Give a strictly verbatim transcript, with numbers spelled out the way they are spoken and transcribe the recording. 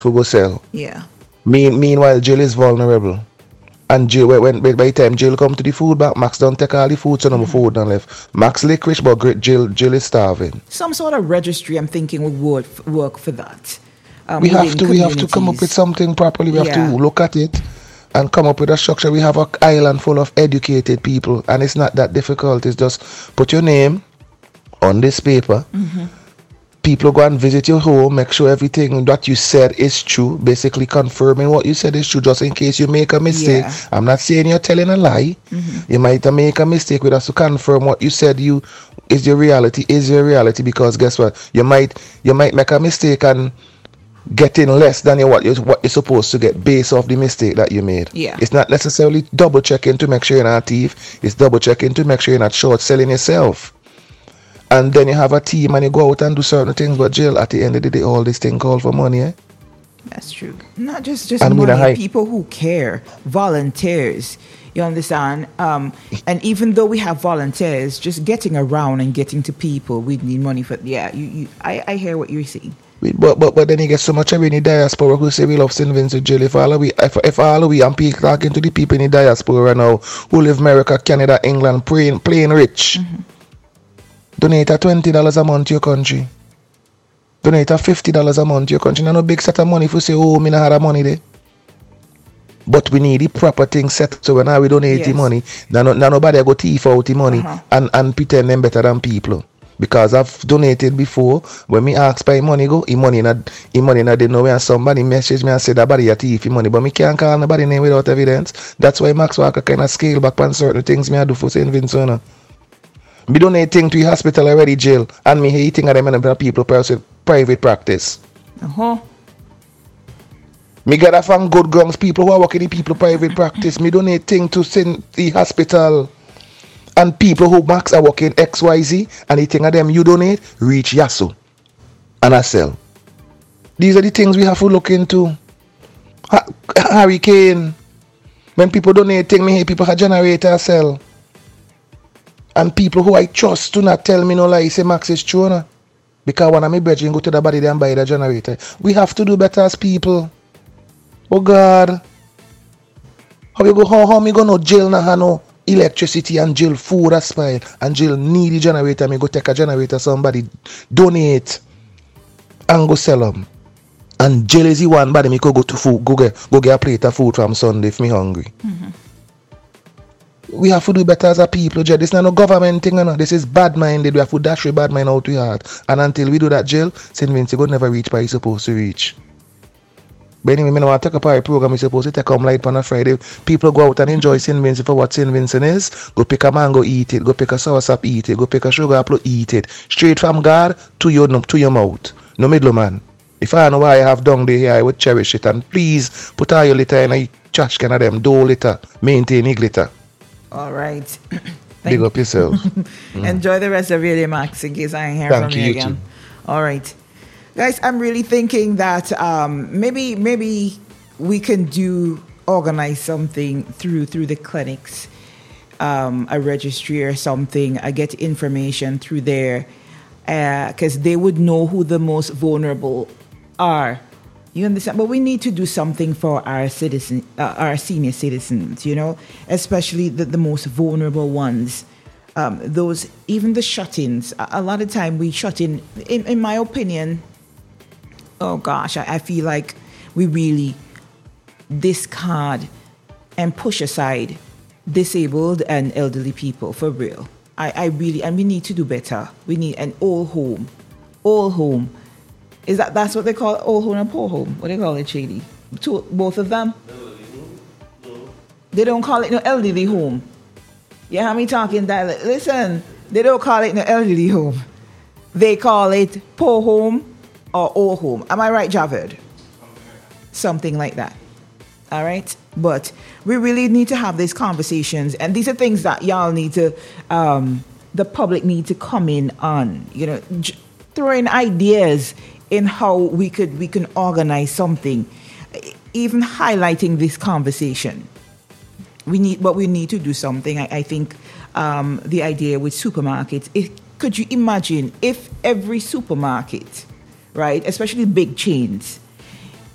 for go sell. Yeah. Mean, meanwhile, Jill is vulnerable. And Jill, when, when by the time Jill come to the food bank, Max don't take all the food, so no more food done left. Max licorice, but great Jill, Jill is starving. Some sort of registry, I'm thinking, would work, work for that. Um, We have within to, we have to come up with communities. something properly. We have Yeah. to look at it and come up with a structure. We have an island full of educated people, and it's not that difficult. It's just put your name on this paper. People go and visit your home, make sure everything that you said is true, basically confirming what you said is true, just in case you make a mistake. Yeah. I'm not saying you're telling a lie. You might uh, make a mistake with us to confirm what you said you is your reality, is your reality, because guess what? You might you might make a mistake and getting less than you, what you what you're supposed to get based off the mistake that you made. Yeah. It's not necessarily double checking to make sure you're not a thief. It's double checking to make sure you're not short selling yourself. And then you have a team and you go out and do certain things, but Jill, at the end of the day, all this thing call for money, eh? That's true. Not just just And with a money. high- People who care, volunteers. You understand? Um, and even though we have volunteers, just getting around and getting to people, we need money for. Yeah, you. you I, I hear what you're saying. We- But but but then you get so much of in the diaspora who say we love Saint Vincent Jill. If all of we if, if all of we and people talking to the people in the diaspora now who live America, Canada, England, playing playing rich. Donate a twenty dollars a month to your country. Donate a fifty dollars a month to your country. Now no big set of money if you say, oh, me not have the money there. But we need the proper thing set so when we donate the Yes. money, now, no, now nobody go thief out the money Uh-huh. and, and pretend them better than people. Because I've donated before, when me ask by money go, the money not the money not they know and somebody message me and say that body a thief money, but me can't call nobody name without evidence. That's why Max Walker kind of scale back on certain things me I do for Saint Vincent. no. Me donate thing to the hospital already, Jill, and me hating at them and people person private practice. Uh huh. Me get that from good grounds people who are working in people private practice. Me donate thing to send the hospital. And people who Max are working X Y Z and the thing of them you donate reach Yasso and I sell. These are the things we have to look into. Ha- Hurricane. When people donate thing, me hear people have generator sell. And people who I trust do not tell me no lie, say Max is true. No? Because one of my brethren go to the body there and buy the generator. We have to do better as people. Oh God. How you go how, how me go no jail na ha no electricity and jail food as spoil and jail need the generator, me go take a generator, somebody donate and go sell them. And jail is the one body me go go to food, go get go get a plate of food from Sunday if me hungry. We have to do better as a people, Jay. This is not no government thing, no. This is bad minded. We have to dash with bad mind out we heart. And until we do that, jail, Saint Vincent will never reach where he's supposed to reach. But anyway, I don't want to take up our program. We're supposed to take on light on a Friday. People go out and enjoy Saint Vincent for what Saint Vincent is. Go pick a mango, eat it. Go pick a soursop, eat it. Go pick a sugar apple, eat it. Straight from God to your to your mouth. No middleman. If I know why I have down there here, I would cherish it. And please put all your litter in a trash can of them. Do litter. Maintain your glitter. All right. Big up yourself. Enjoy the rest of your day, Max, in case I ain't hear Thank from you, you you again. too. All right. Guys, I'm really thinking that um, maybe maybe we can do organize something through through the clinics, um, a registry or something. I get information through there because they would know who the most vulnerable are. You understand? But we need to do something for our citizen, uh, our senior citizens. You know, especially the, the most vulnerable ones. Um, those even the shut-ins. A, a lot of time we shut in. In, in my opinion, oh gosh, I, I feel like we really discard and push aside disabled and elderly people for real. I, I really and we need to do better. We need an old home, old home. Is that that's what they call it, old home and poor home? What do they call it, Shady? Two, both of them. They don't call it no elderly home. You hear me talking dialect? Listen, they don't call it no elderly home. They call it poor home or old home. Am I right, Javed? Something like that. All right? But we really need to have these conversations. And these are things that y'all need to, um, the public need to come in on. You know, j- throw in ideas in how we could we can organize something. Even highlighting this conversation. We need, but we need to do something. I, I think um, the idea with supermarkets, it, could you imagine if every supermarket, right, especially big chains,